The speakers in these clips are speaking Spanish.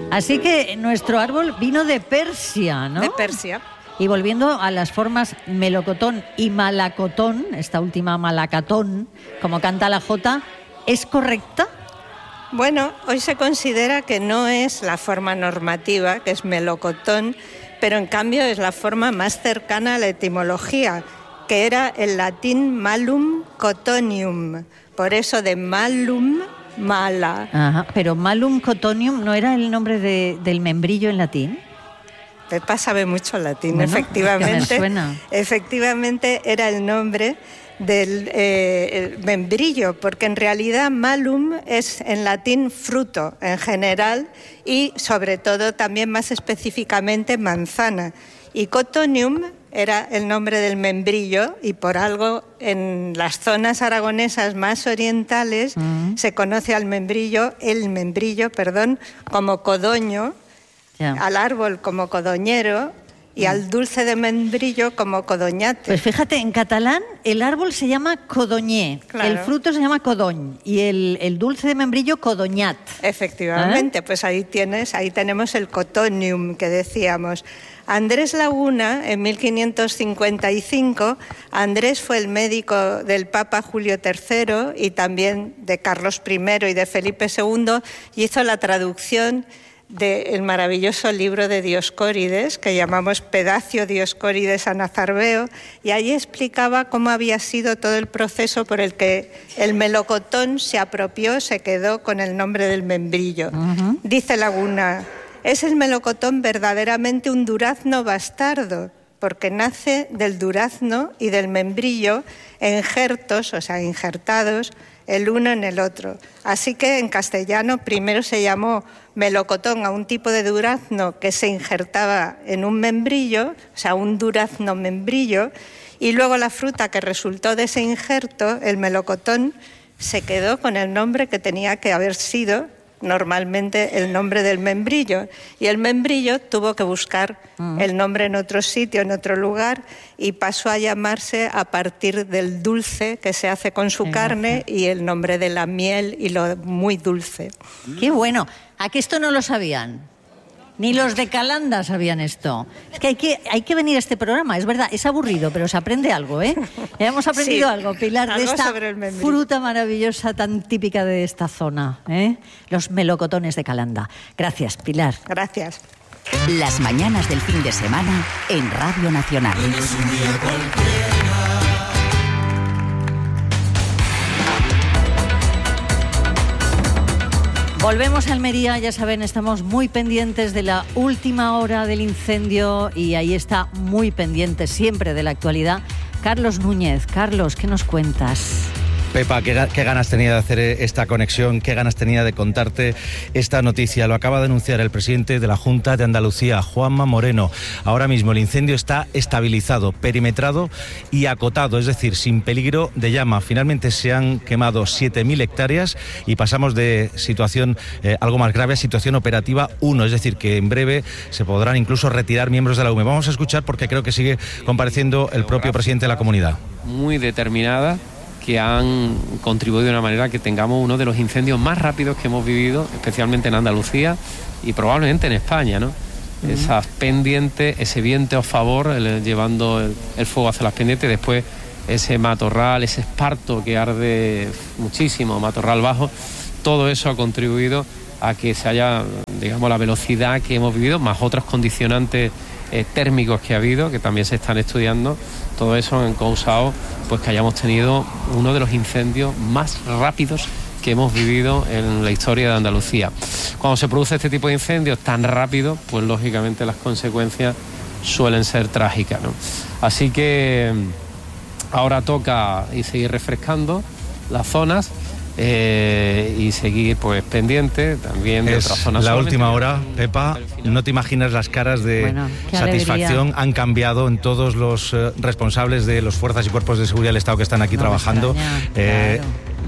Así que nuestro árbol vino de Persia, ¿no? De Persia. Y volviendo a las formas melocotón y malacotón, esta última malacatón, como canta la Jota, ¿es correcta? Bueno, hoy se considera que no es la forma normativa, que es melocotón, pero en cambio es la forma más cercana a la etimología, que era el latín malum cotonium, por eso de malum, mala. Ajá, pero malum cotonium ¿no era el nombre del membrillo en latín? Pepa sabe mucho latín, bueno, efectivamente. Es que me suena. Efectivamente era el nombre del membrillo, porque en realidad malum es en latín fruto en general y sobre todo también más específicamente manzana. Y cotonium era el nombre del membrillo y por algo en las zonas aragonesas más orientales se conoce al membrillo, como codoño, al árbol como codoñero y al dulce de membrillo como codoñate. Pues fíjate, en catalán el árbol se llama codoñé, claro. El fruto se llama codoñ y el dulce de membrillo codoñat. Efectivamente, pues ahí tenemos el cotonium que decíamos. Andrés Laguna, en 1555, Andrés fue el médico del Papa Julio III y también de Carlos I y de Felipe II y hizo la traducción del maravilloso libro de Dioscórides, que llamamos Pedacio Dioscórides a Nazarbeo, y ahí explicaba cómo había sido todo el proceso por el que el melocotón se apropió, se quedó con el nombre del membrillo. Dice Laguna: es el melocotón verdaderamente un durazno bastardo, porque nace del durazno y del membrillo injertos, o sea, injertados, el uno en el otro. Así que en castellano primero se llamó melocotón a un tipo de durazno que se injertaba en un membrillo, o sea, un durazno membrillo, y luego la fruta que resultó de ese injerto, el melocotón, se quedó con el nombre que tenía que haber sido normalmente el nombre del membrillo, y el membrillo tuvo que buscar el nombre en otro sitio, en otro lugar, y pasó a llamarse a partir del dulce que se hace con su carne y el nombre de la miel y lo muy dulce. ¡Qué bueno! ¿A que esto no lo sabían? Ni los de Calanda sabían esto. Es que hay que venir a este programa, es verdad, es aburrido, pero se aprende algo, ¿eh? Ya hemos aprendido algo, Pilar, de esta fruta maravillosa tan típica de esta zona, ¿eh? Los melocotones de Calanda. Gracias, Pilar. Gracias. Las mañanas del fin de semana en Radio Nacional. Volvemos a Almería, ya saben, estamos muy pendientes de la última hora del incendio y ahí está muy pendiente siempre de la actualidad Carlos Núñez. Carlos, ¿qué nos cuentas? Pepa, qué ganas tenía de hacer esta conexión, qué ganas tenía de contarte esta noticia. Lo acaba de anunciar el presidente de la Junta de Andalucía, Juanma Moreno. Ahora mismo el incendio está estabilizado, perimetrado y acotado, es decir, sin peligro de llama. Finalmente se han quemado 7.000 hectáreas y pasamos de situación algo más grave a situación operativa 1, es decir, que en breve se podrán incluso retirar miembros de la UME. Vamos a escuchar porque creo que sigue compareciendo el propio presidente de la comunidad. Muy determinada, que han contribuido de una manera que tengamos uno de los incendios más rápidos que hemos vivido, especialmente en Andalucía y probablemente en España, ¿no? Esas pendientes, ese viento a favor, llevando el fuego hacia las pendientes, después ese matorral, ese esparto que arde muchísimo, matorral bajo, todo eso ha contribuido a que se haya, digamos, la velocidad que hemos vivido, más otros condicionantes térmicos que ha habido, que también se están estudiando. Todo eso han causado pues que hayamos tenido uno de los incendios más rápidos que hemos vivido en la historia de Andalucía. Cuando se produce este tipo de incendios tan rápido, pues lógicamente las consecuencias suelen ser trágicas, ¿no? Así que ahora toca seguir refrescando las zonas y seguir pues pendiente también de otras zonas. La última hora, Pepa, no te imaginas las caras de satisfacción alegría. Han cambiado en todos los responsables de las fuerzas y cuerpos de seguridad del Estado que están aquí trabajando. Claro.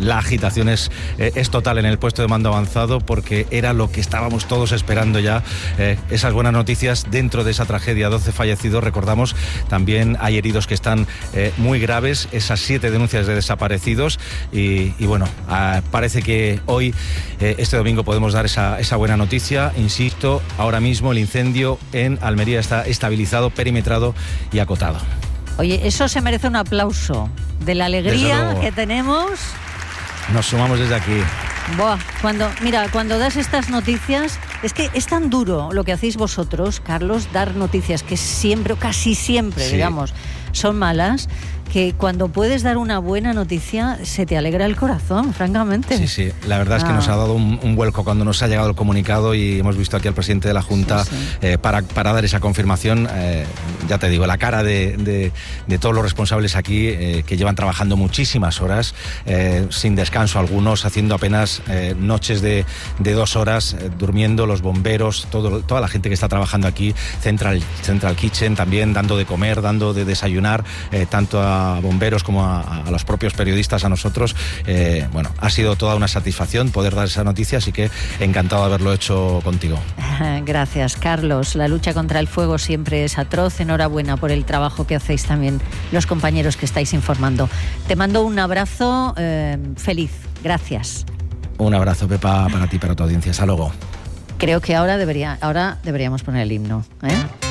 la agitación es total en el puesto de mando avanzado, porque era lo que estábamos todos esperando ya, esas buenas noticias dentro de esa tragedia. 12 fallecidos, recordamos, también hay heridos que están muy graves, esas 7 denuncias de desaparecidos y bueno, parece que hoy, este domingo, podemos dar esa buena noticia. Insisto, ahora mismo el incendio en Almería está estabilizado, perimetrado y acotado. Oye, eso se merece un aplauso de la alegría que tenemos. Nos sumamos desde aquí. Buah, cuando das estas noticias, es que es tan duro lo que hacéis vosotros, Carlos, dar noticias que siempre, o casi siempre, digamos, son malas, que cuando puedes dar una buena noticia se te alegra el corazón, francamente. Sí, la verdad es que nos ha dado un vuelco cuando nos ha llegado el comunicado y hemos visto aquí al presidente de la Junta para dar esa confirmación. Ya te digo, la cara de todos los responsables aquí, que llevan trabajando muchísimas horas, sin descanso algunos, haciendo apenas noches de 2 horas, durmiendo, los bomberos, toda la gente que está trabajando aquí, Central Kitchen también, dando de comer, dando de desayunar, tanto a bomberos como a los propios periodistas, a nosotros. Bueno, ha sido toda una satisfacción poder dar esa noticia, así que encantado de haberlo hecho contigo. Gracias, Carlos. La lucha contra el fuego siempre es atroz. Enhorabuena por el trabajo que hacéis también los compañeros que estáis informando. Te mando un abrazo feliz. Gracias. Un abrazo, Pepa, para ti y para tu audiencia. Hasta luego. Creo que ahora deberíamos poner el himno, ¿eh?